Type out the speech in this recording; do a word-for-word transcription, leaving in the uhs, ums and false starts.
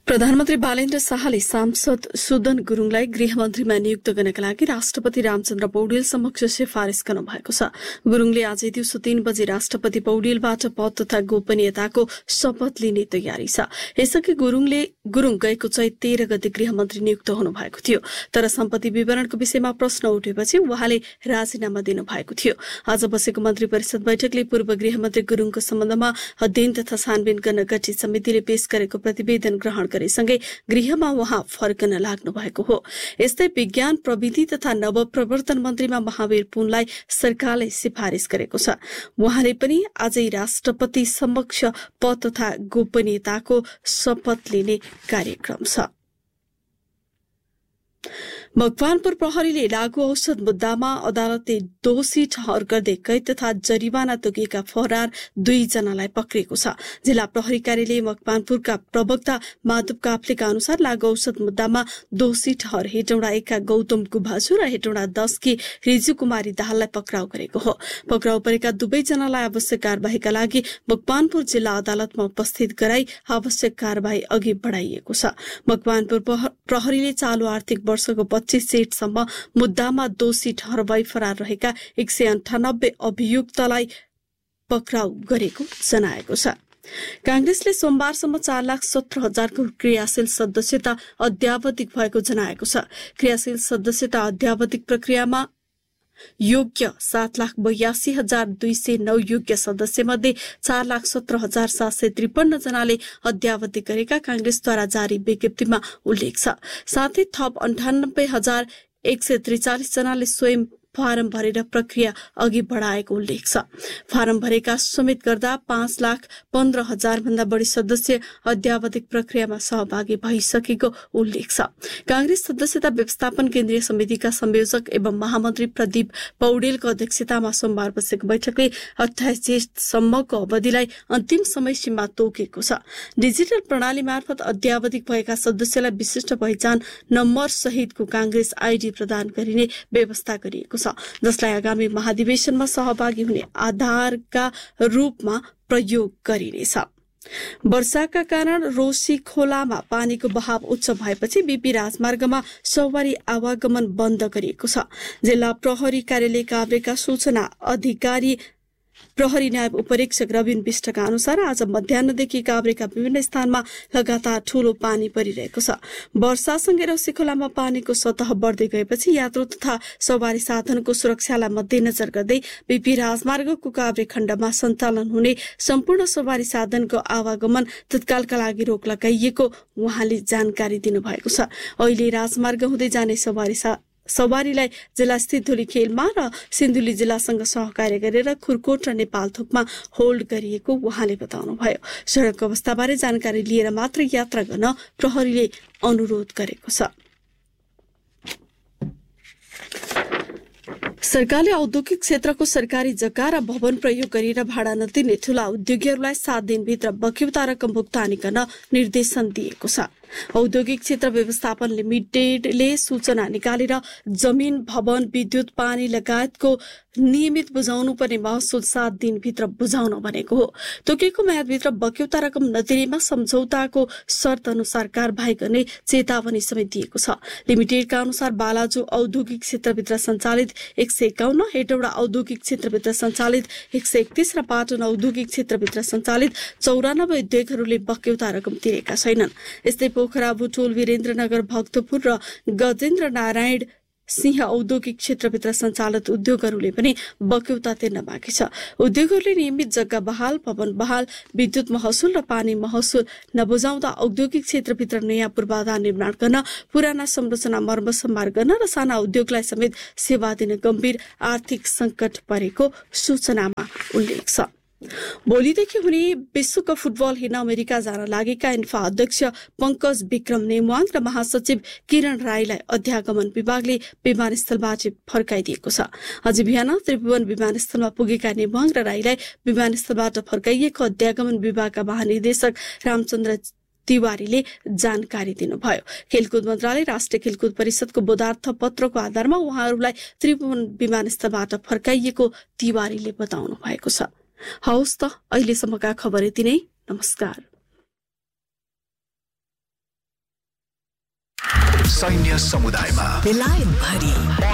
प्रधानमन्त्री बालेन्द्र शाहले सांसद सुदन गुरुङलाई गृहमन्त्रीमा नियुक्त गर्नका लागि राष्ट्रपति रामचन्द्र पौडेल समक्ष सिफारिस गर्नुभएको छ। गुरुङले आज दिउँसो तीन बजे राष्ट्रपति पौडेलबाट पद तथा गोपनीयताको शपथ लिने तयारी छ। यसअघि गुरुङले गुरुङ गएको चैत तेह्र गते गृहमन्त्री नियुक्त हुनुभएको थियो, तर सम्पत्ति विवरणको विषयमा प्रश्न उठेपछि उहाँले राजीनामा दिनुभएको थियो। आज बसेको मन्त्री परिषद बैठकले पूर्व गृहमन्त्री गुरुङको सम्बन्धमा अध्ययन तथा छानबिन गर्न गठित समितिले पेश गरेको प्रतिवेदन ग्रहण गरेसँगै गृहमा उहाँ फर्कन लाग्नु भएको हो। यस्तै विज्ञान प्रविधि तथा नवप्रवर्तन मन्त्रीमा महावीर पुनलाई सरकारले सिफारिस गरेको छ। उहाँले पनि आजै राष्ट्रपति समक्ष पद तथा गोपनीयताको शपथ लिने कार्यक्रम छ। मकवानपुर प्रहरीले लागू औषध मुद्दामा अदालतले दोषी ठहर गर्दै कैद तथा जरिवाना तोकिएका फरार दुईजनालाई पक्रिएको छ। जिल्ला प्रहरी कार्यालय मकवानपुरका प्रवक्ता माधव काफ्लेका अनुसार लागू औषध मुद्दामा दोषी ठहर हेटौँडा एकका गौतम गुभाजु र हेटौँडा दसकी रिजु कुमारी दाहाललाई पक्राउ गरेको हो। पक्राउ परेका दुवैजनालाई आवश्यक कार्यवाहीका लागि मकवानपुर जिल्ला अदालतमा उपस्थित गराई आवश्यक कार्यवाही अघि बढाइएको छ। मकवानपुर प्रहरीले चालू आर्थिक वर्षको पच्चीस सेटसम्म मुद्दामा दोषी ठहर भई फरार रहेका एक सय अन्ठानब्बे अभियुक्तलाई पक्राउ गरेको जनाएको छ। कांग्रेसले सोमबारसम्म चार लाख सत्र हजारको क्रियाशील सदस्यता अद्यावधिक भएको जनाएको छ। क्रियाशील सदस्यता अद्यावधिक प्रक्रियामा योग्य सात लाख बयासी हजार दुई सय नौ योग्य सदस्य मध्ये चार लाख सत्र हजार सात सय त्रिपन्न जनाले अद्यावधिक गरेका कांग्रेसद्वारा जारी विज्ञप्तिमा उल्लेख छ। साथै थप अन्ठानब्बे हजार एक सय त्रिचालिस जनाले स्वयं फारम भरेर प्रक्रिया अघि बढाएको उल्लेख छ। फारम भरेका समेत गर्दा पाँच लाख पन्ध्र हजार भन्दा बढी सदस्य अद्यावधिक प्रक्रियामा सहभागी भइसकेको उल्लेख छ। कांग्रेस सदस्यता व्यवस्थापन केन्द्रीय समितिका संयोजक एवं महामन्त्री प्रदीप पौडेलको अध्यक्षतामा सोमबार बसेको बैठकले अठाइस जेठसम्मको अवधिलाई अन्तिम समय सीमा तोकेको छ। डिजिटल प्रणाली मार्फत अद्यावधिक भएका सदस्यलाई विशिष्ट पहिचान नम्बर सहितको कांग्रेस आईडी प्रदान गरिने व्यवस्था गरिएको छ, जसलाई आगामी महाधिवेशनमा सहभागी हुने आधारका रूपमा प्रयोग गरिनेछ। वर्षाका कारण रोशी खोलामा पानीको बहाव उच्च भएपछि बीपी राजमार्गमा सवारी आवागमन बन्द गरिएको छ। जिल्ला प्रहरी कार्यालय काभ्रेका सूचना अधिकारी प्रहरी नायब उपरीक्षक रविन विष्टका अनुसार आज मध्याह्नदेखि काभ्रेका विभिन्न स्थानमा लगातार ठूलो पानी परिरहेको छ। वर्षासँगै रोशी खोलामा पानीको सतह बढ्दै गएपछि यात्रु तथा सवारी साधनको सुरक्षालाई मध्यनजर गर्दै बीपी राजमार्गको काभ्रे खण्डमा सञ्चालन हुने सम्पूर्ण सवारी साधनको आवागमन तत्कालका लागि रोक लगाइएको उहाँले जानकारी दिनुभएको छ। अहिले राजमार्ग हुँदै जाने सवारी सवारीलाई जिल्लास्थित धुलीखेलमा र सिन्धुली जिल्लासँग सहकार्य गरेर खुरकोट र नेपालथोकमा होल्ड गरिएको उहाँले बताउनुभयो। सड़कको अवस्थाबारे जानकारी लिएर मात्र यात्रा गर्न प्रहरीले अनुरोध गरेको छ। सरकारले औद्योगिक क्षेत्रको सरकारी जग्गा र भवन प्रयोग गरेर भाडा नतिर्ने ठूला उद्योगीहरूलाई सात दिनभित्र बक्यौता रकम भुक्तानी गर्न निर्देशन दिएको छ। औद्योगिक क्षेत्र व्यवस्थापन लिमिटेडले सूचना निकालेर जमिन, भवन, विद्युत, पानी लगायतको नियमित बुझाउनु पर्ने महसुल सात दिनभित्र बुझाउन भनेको हो। तोकेको म्यादभित्र बक्यौता रकम नतिरेमा सम्झौताको शर्त अनुसार कारबाही गर्ने चेतावनी समेत दिएको छ। लिमिटेडका अनुसार बालाजु औद्योगिक क्षेत्रभित्र सञ्चालित एक सय एकाउन्न, हेटौडा औद्योगिक क्षेत्रभित्र सञ्चालित एक सय एकतीस र पाटन औद्योगिक क्षेत्रभित्र सञ्चालित चौरानब्बे उद्योगहरूले बक्यौता रकम तिरेका छैनन्। यस्तै पोखरा, बुटोल, वीरेन्द्रनगर, भक्तपुर र गजेन्द्र नारायण सिंह औद्योगिक क्षेत्रभित्र सञ्चालित उद्योगहरूले पनि बक्यौता तिर्न बाँकी छ। उद्योगहरूले नियमित जग्गा बहाल, भवन बहाल, विद्युत महसुल र पानी महसुल नबुझाउँदा औद्योगिक क्षेत्रभित्र नयाँ पूर्वाधार निर्माण गर्न, पुराना संरचना मर्मसम्मार गर्न र साना उद्योगलाई समेत सेवा दिन गम्भीर आर्थिक संकट परेको सूचनामा उल्लेख छ। भोलिदेखि हुने विश्वकप फुटबल हेर्न अमेरिका जान लागेका इन्फा अध्यक्ष पंकज विक्रम नेमवाङ र महासचिव किरण राईलाई अध्यागमन विभागले विमानस्थलबाट फर्काइदिएको छ। आज बिहान त्रिभुवन विमानस्थलमा पुगेका नेमवाङ र राईलाई विमानस्थलबाट फर्काइएको अध्यागमन विभागका महानिर्देशक रामचन्द्र तिवारीले जानकारी दिनुभयो। खेलकुद मन्त्रालय, राष्ट्रिय खेलकुद परिषदको बोधार्थ पत्रको आधारमा उहाँहरूलाई त्रिभुवन विमानस्थलबाट फर्काइएको तिवारीले बताउनु भएको छ। हवस् त, अहिलेसम्मका खबर यति नै। नमस्कार। सैन्य समुदायमा बेलायत भरि